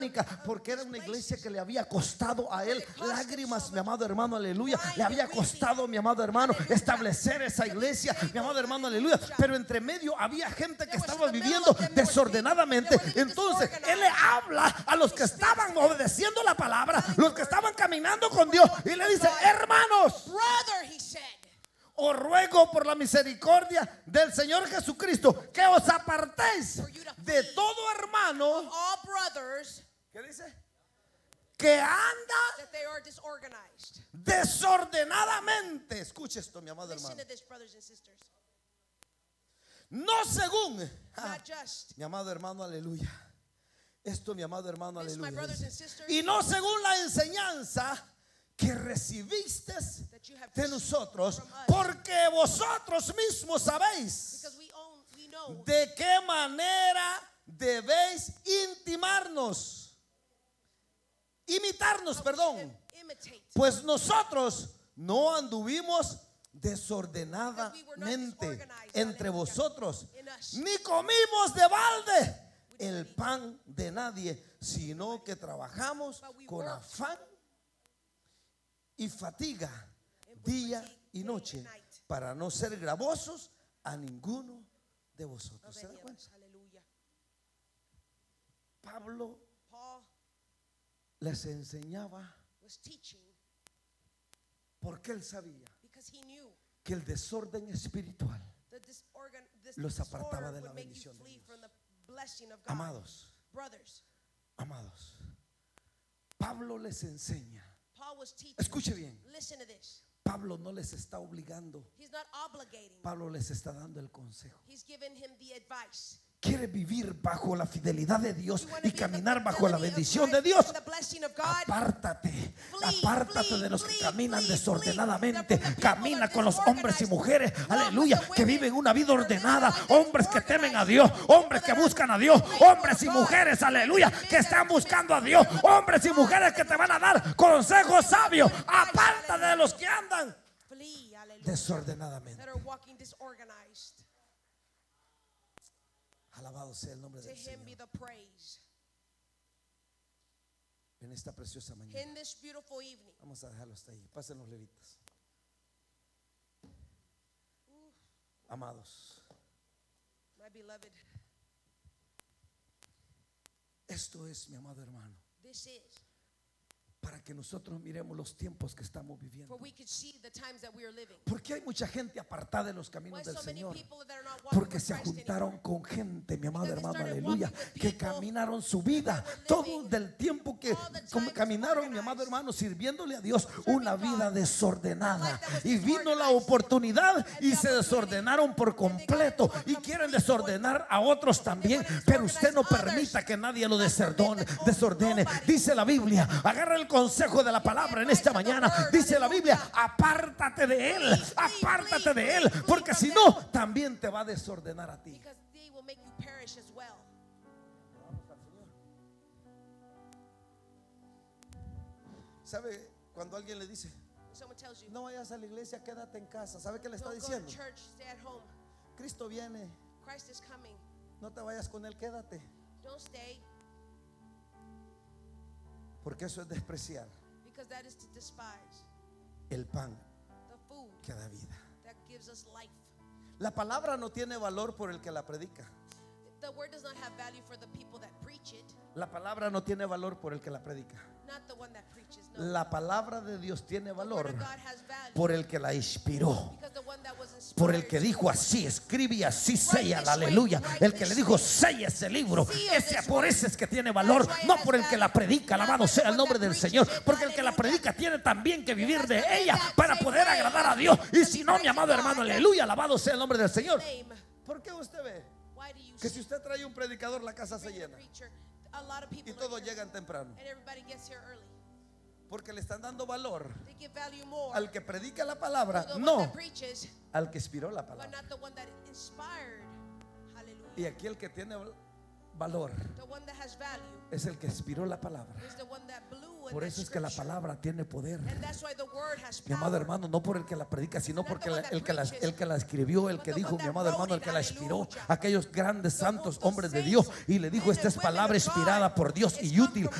porque era una iglesia que le había costado a él lágrimas, mi amado hermano, aleluya. Le había costado, mi amado hermano, establecer esa iglesia, mi amado hermano, aleluya. Pero entre medio había gente que estaba viviendo desordenadamente. Entonces él le habla a los que estaban obedeciendo la palabra, los que estaban caminando con Dios, y le dice: hermanos, os ruego por la misericordia del Señor Jesucristo que os apartéis de todo hermano, ¿qué dice? Que anda desordenadamente. Escuche esto, mi amado hermano. No según, mi amado hermano, aleluya. Esto, mi amado hermano, aleluya. Y no según la enseñanza que recibiste de nosotros, porque vosotros mismos sabéis de qué manera debéis imitarnos, perdón. Pues nosotros no anduvimos desordenadamente entre vosotros, ni comimos de balde el pan de nadie, sino que trabajamos con afán y fatiga día y noche para no ser gravosos a ninguno de vosotros. ¿Se da cuenta? Pablo les enseñaba porque él sabía que el desorden espiritual los apartaba de la bendición de Dios. Amados, Pablo les enseña. Escuche bien. Pablo no les está obligando. Pablo les está dando el consejo. Quiere vivir bajo la fidelidad de Dios y caminar bajo la bendición de Dios. Apártate de los que caminan desordenadamente. Camina con los hombres y mujeres, aleluya, que viven una vida ordenada. Hombres que temen a Dios, hombres que buscan a Dios, hombres y mujeres, aleluya, que están buscando a Dios, hombres y mujeres que te van a dar consejos sabios. Apártate de los que andan desordenadamente. Alabado sea el nombre del Señor. En esta preciosa mañana vamos a dejarlo hasta ahí. Pasen los levitas. Amados, esto es, mi amado hermano, para que nosotros miremos los tiempos que estamos viviendo. Porque hay mucha gente apartada de los caminos del Señor, porque se juntaron con gente, mi amado hermano, aleluya, que caminaron su vida todo del tiempo que caminaron, mi amado hermano, sirviéndole a Dios, una vida desordenada. Y vino la oportunidad y se desordenaron por completo, y quieren desordenar a otros también. Pero usted no permita que nadie lo desordene. Dice la Biblia, agarra el consejo de la palabra en esta mañana. Dice la Biblia: apártate de él, porque si no, también te va a desordenar a ti. ¿Sabe cuando alguien le dice: no vayas a la iglesia, quédate en casa? ¿Sabe qué le está diciendo? Cristo viene, no te vayas con él, quédate. Porque eso es despreciar el pan que da vida. La palabra no tiene valor por el que la predica. La palabra no tiene valor por el que la predica. La palabra de Dios tiene valor por el que la inspiró, por el que dijo: así escribe y así séllala, aleluya. El que le dijo: sella ese libro, por ese es que tiene valor, no por el que la predica. Alabado sea el nombre del Señor. Porque el que la predica tiene también que vivir de ella para poder agradar a Dios. Y si no, mi amado hermano, aleluya, alabado sea el nombre del Señor. ¿Por qué usted ve que si usted trae un predicador, la casa se llena y todos llegan temprano? Porque le están dando valor al que predica la palabra, no al que inspiró la palabra. Y aquí el que tiene valor es el que inspiró la palabra. Por eso es que la palabra tiene poder. Mi amado hermano, no por el que la predica, sino porque el que la escribió, el que dijo, mi amado hermano, el que la inspiró, aquellos grandes santos hombres de Dios, y le dijo: esta es palabra inspirada por Dios y útil